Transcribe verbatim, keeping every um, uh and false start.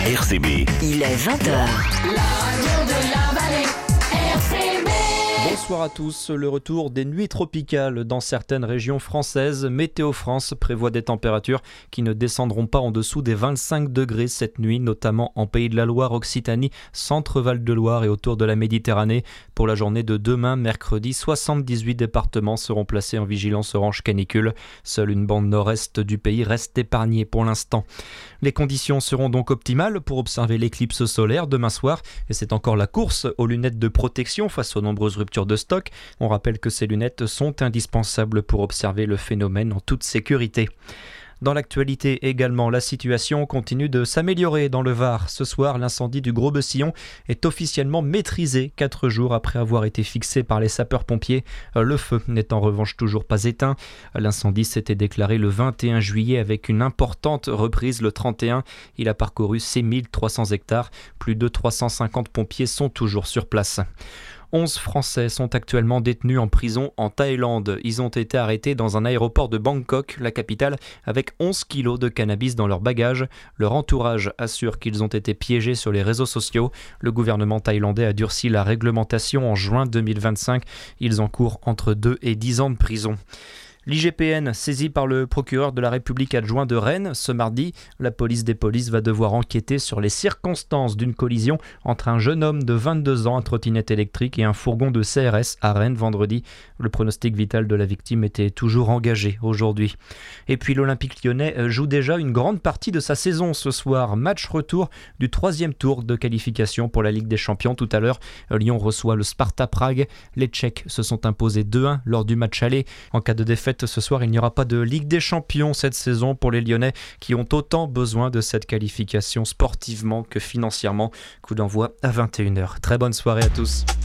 R C B. Il est vingt heures. La radio de la vallée, R C B. Bonsoir à tous. Le retour des nuits tropicales dans certaines régions françaises. Météo France prévoit des températures qui ne descendront pas en dessous des vingt-cinq degrés cette nuit, notamment en Pays de la Loire, Occitanie, Centre-Val de Loire et autour de la Méditerranée. Pour la journée de demain, mercredi, soixante-dix-huit départements seront placés en vigilance orange canicule. Seule une bande nord-est du pays reste épargnée pour l'instant. Les conditions seront donc optimales pour observer l'éclipse solaire demain soir et c'est encore la course aux lunettes de protection face aux nombreuses ruptures de stock. On rappelle que ces lunettes sont indispensables pour observer le phénomène en toute sécurité. Dans l'actualité également, la situation continue de s'améliorer dans le Var. Ce soir, l'incendie du Gros-Bessillon est officiellement maîtrisé, quatre jours après avoir été fixé par les sapeurs-pompiers. Le feu n'est en revanche toujours pas éteint. L'incendie s'était déclaré le vingt et un juillet avec une importante reprise le trente et un. Il a parcouru six mille trois cents hectares. Plus de trois cent cinquante pompiers sont toujours sur place. onze Français sont actuellement détenus en prison en Thaïlande. Ils ont été arrêtés dans un aéroport de Bangkok, la capitale, avec onze kilos de cannabis dans leur bagage. Leur entourage assure qu'ils ont été piégés sur les réseaux sociaux. Le gouvernement thaïlandais a durci la réglementation en juin deux mille vingt-cinq. Ils encourent entre deux et dix ans de prison. L'I G P N, saisi par le procureur de la République adjoint de Rennes, ce mardi, la police des polices va devoir enquêter sur les circonstances d'une collision entre un jeune homme de vingt-deux ans à trottinette électrique et un fourgon de C R S à Rennes vendredi. Le pronostic vital de la victime était toujours engagé aujourd'hui. Et puis l'Olympique lyonnais joue déjà une grande partie de sa saison ce soir. Match retour du troisième tour de qualification pour la Ligue des Champions. Tout à l'heure, Lyon reçoit le Sparta Prague. Les Tchèques se sont imposés deux un lors du match aller. En cas de défaite, ce soir, il n'y aura pas de Ligue des Champions cette saison pour les Lyonnais qui ont autant besoin de cette qualification sportivement que financièrement. Coup d'envoi à vingt et une heures. Très bonne soirée à tous.